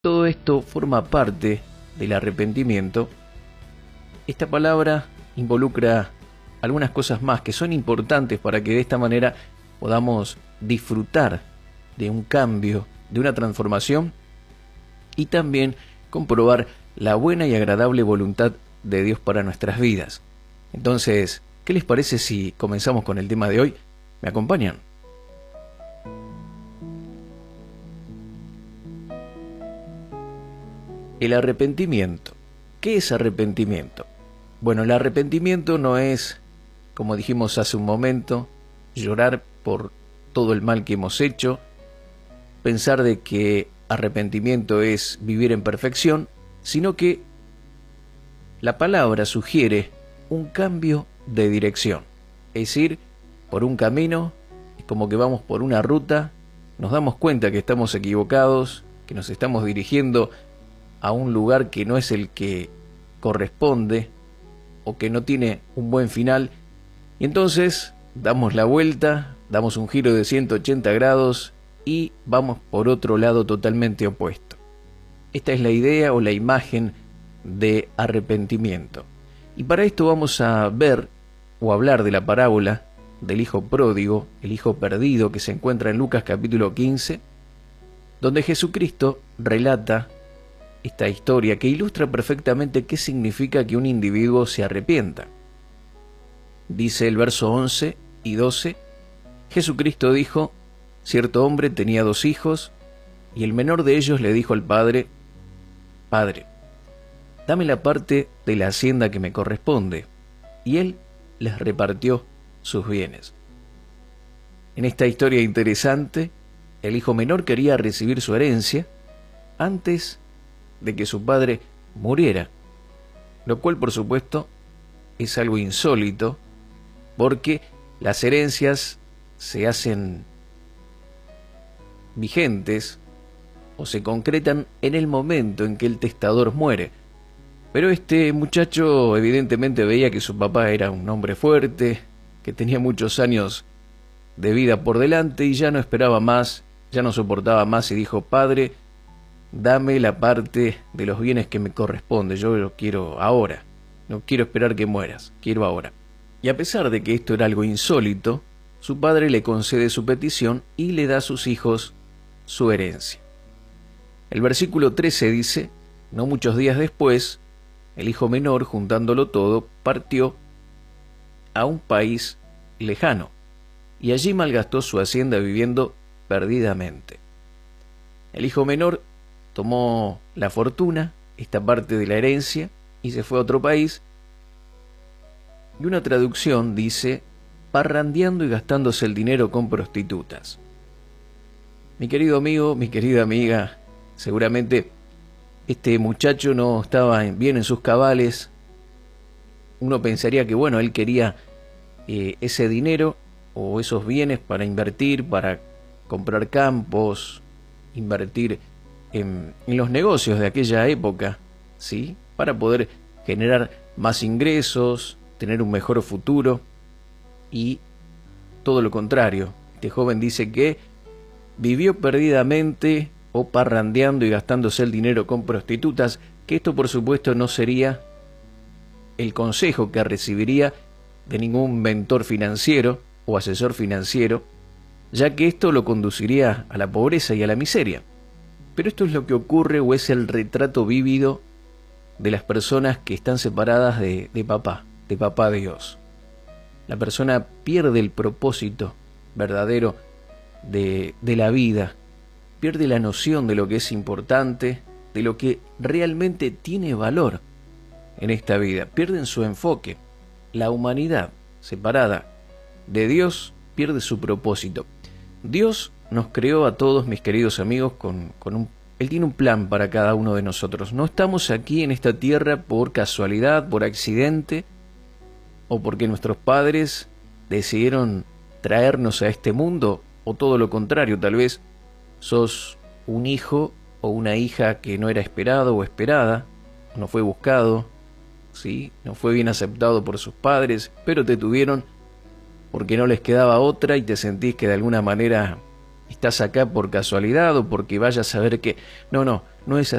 Todo esto forma parte del arrepentimiento. Esta palabra involucra algunas cosas más que son importantes para que de esta manera podamos disfrutar de un cambio, de una transformación y también comprobar la buena y agradable voluntad de Dios para nuestras vidas. Entonces, ¿qué les parece si comenzamos con el tema de hoy? ¿Me acompañan? El arrepentimiento. ¿Qué es arrepentimiento? Bueno, el arrepentimiento no es, como dijimos hace un momento, llorar por todo el mal que hemos hecho, pensar de que arrepentimiento es vivir en perfección, sino que la palabra sugiere un cambio de dirección. Es decir, por un camino, es como que vamos por una ruta, nos damos cuenta que estamos equivocados, que nos estamos dirigiendo a un lugar que no es el que corresponde o que no tiene un buen final, y entonces damos la vuelta, damos un giro de 180 grados y vamos por otro lado totalmente opuesto. Esta es la idea o la imagen de arrepentimiento. Y para esto vamos a ver o hablar de la parábola del hijo pródigo, el hijo perdido, que se encuentra en Lucas capítulo 15, donde Jesucristo relata esta historia que ilustra perfectamente qué significa que un individuo se arrepienta. Dice el verso 11 y 12, Jesucristo dijo: cierto hombre tenía 2 hijos, y el menor de ellos le dijo al padre: Padre, dame la parte de la hacienda que me corresponde. Y él les repartió sus bienes. En esta historia interesante, el hijo menor quería recibir su herencia antes de que su padre muriera, lo cual por supuesto es algo insólito, porque las herencias se hacen vigentes o se concretan en el momento en que el testador muere. Pero este muchacho evidentemente veía que su papá era un hombre fuerte, que tenía muchos años de vida por delante y ya no esperaba más, ya no soportaba más y dijo: Padre, dame la parte de los bienes que me corresponde, yo lo quiero ahora, no quiero esperar que mueras, quiero ahora. Y a pesar de que esto era algo insólito, su padre le concede su petición y le da a sus hijos su herencia. El versículo 13 dice: no muchos días después, el hijo menor, juntándolo todo, partió a un país lejano, y allí malgastó su hacienda viviendo perdidamente. El hijo menor tomó la fortuna, esta parte de la herencia, y se fue a otro país. Y una traducción dice: parrandeando y gastándose el dinero con prostitutas. Mi querido amigo, mi querida amiga, seguramente este muchacho no estaba bien en sus cabales. Uno pensaría que, bueno, él quería ese dinero o esos bienes para invertir, para comprar campos, invertir en los negocios de aquella época, ¿sí? Para poder generar más ingresos, tener un mejor futuro. Y todo lo contrario, este joven dice que vivió perdidamente o parrandeando y gastándose el dinero con prostitutas, que esto por supuesto no sería el consejo que recibiría de ningún mentor financiero o asesor financiero, ya que esto lo conduciría a la pobreza y a la miseria. Pero esto es lo que ocurre o es el retrato vívido de las personas que están separadas de papá Dios. La persona pierde el propósito verdadero de la vida, pierde la noción de lo que es importante, de lo que realmente tiene valor en esta vida, pierden su enfoque. La humanidad separada de Dios pierde su propósito. Dios nos creó a todos, mis queridos amigos, Él tiene un plan para cada uno de nosotros. No estamos aquí en esta tierra por casualidad, por accidente, o porque nuestros padres decidieron traernos a este mundo, o todo lo contrario, tal vez sos un hijo o una hija que no era esperado o esperada, no fue buscado, ¿sí? No fue bien aceptado por sus padres, pero te tuvieron porque no les quedaba otra y te sentís que de alguna manera estás acá por casualidad o porque vayas a saber que... No, no, no es